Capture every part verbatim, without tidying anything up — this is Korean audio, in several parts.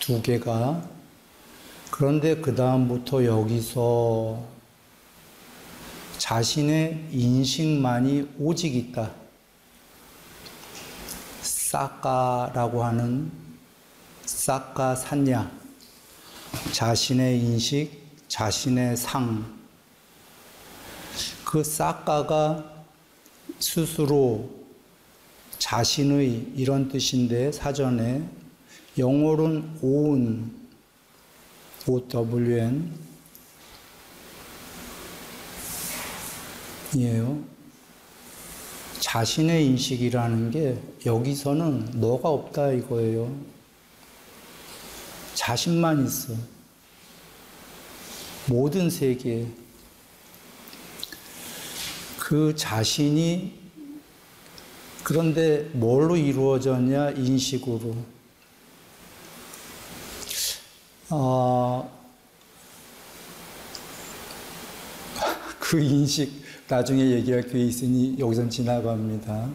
두 개가. 그런데 그 다음부터 여기서 자신의 인식만이 오직 있다. 사카라고 하는 사카 산냐, 자신의 인식, 자신의 상. 그 사카가 스스로 자신의 이런 뜻인데 사전에 영어로는 own, O-W-N 이에요. 자신의 인식이라는 게 여기서는 너가 없다 이거예요. 자신만 있어. 모든 세계에. 그 자신이 그런데 뭘로 이루어졌냐? 인식으로. 어, 그 인식 나중에 얘기할 게 있으니 여기선 지나갑니다.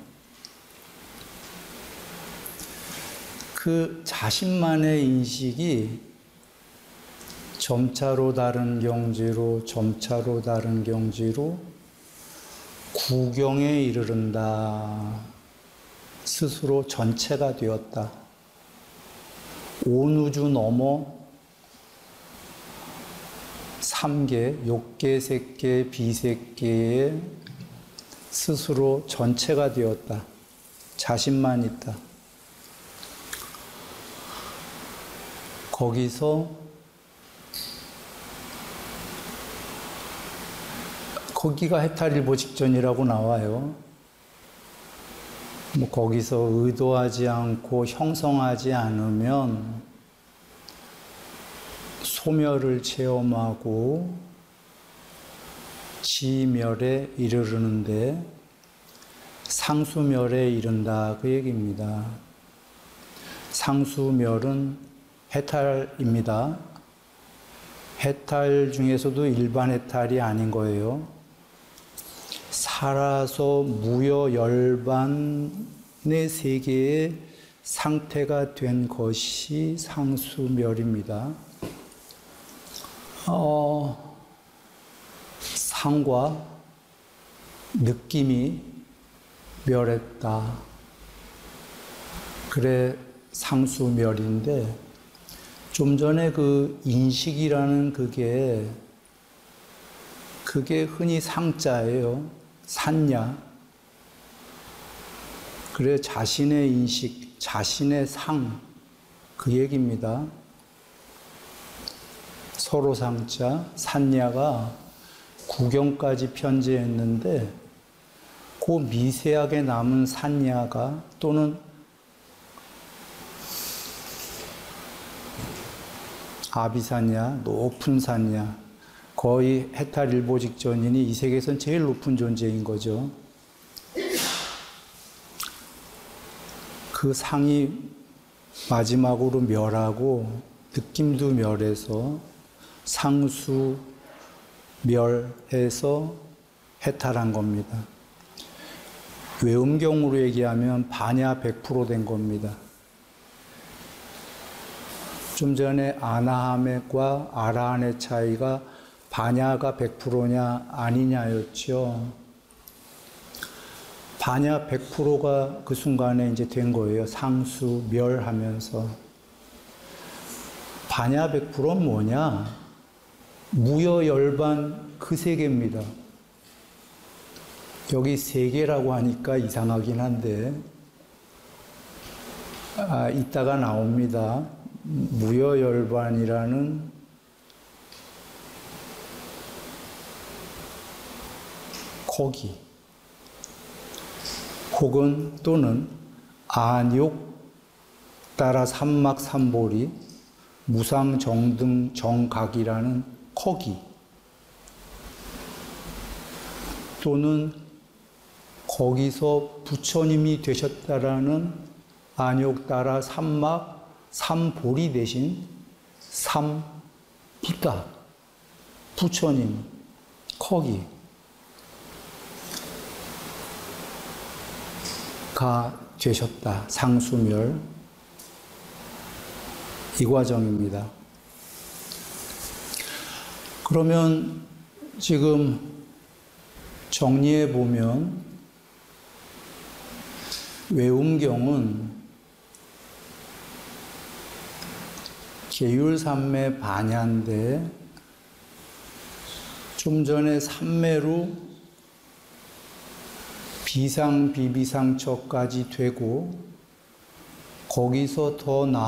그 자신만의 인식이 점차로 다른 경지로 점차로 다른 경지로 구경에 이르른다. 스스로 전체가 되었다. 온 우주 넘어 삼계, 욕계, 색계, 비색계에 스스로 전체가 되었다. 자신만 있다. 거기서 거기가 해탈일보 직전이라고 나와요. 뭐 거기서 의도하지 않고 형성하지 않으면 소멸을 체험하고 지멸에 이르르는데 상수멸에 이른다 그 얘기입니다. 상수멸은 해탈입니다. 해탈 중에서도 일반 해탈이 아닌 거예요. 살아서 무여열반의 세계의 상태가 된 것이 상수멸입니다. 어, 상과 느낌이 멸했다. 그래 상수멸인데 좀 전에 그 인식이라는 그게 그게 흔히 상자예요. 산냐. 그래 자신의 인식, 자신의 상, 그 얘기입니다. 서로 상자, 산냐가 구경까지 편제했는데 그 미세하게 남은 산냐가 또는 아비산냐, 높은 산냐, 거의 해탈일보 직전이니 이 세계에선 제일 높은 존재인 거죠. 그 상이 마지막으로 멸하고 느낌도 멸해서 상수 멸해서 해탈한 겁니다. 외음경으로 얘기하면 반야 백 퍼센트 된 겁니다. 좀 전에 아나함과 아라한의 차이가 반야가 백 퍼센트냐 아니냐였죠. 반야 백 퍼센트가 그 순간에 이제 된 거예요. 상수 멸하면서. 반야 백 퍼센트는 뭐냐? 무여열반 그 세계입니다. 여기 세계라고 하니까 이상하긴 한데 아, 이따가 나옵니다. 무여열반이라는 거기 혹은 또는 안욕 따라 삼막 삼보리 무상 정등 정각이라는 거기 또는 거기서 부처님이 되셨다라는 안욕 따라 삼막 삼보리 대신 삼부다 부처님 거기 가 되셨다. 상수멸. 이 과정입니다. 그러면 지금 정리해 보면 외움경은 계율삼매 반야인데 좀 전에 삼매로 비상, 비비상처까지 되고 거기서 더 나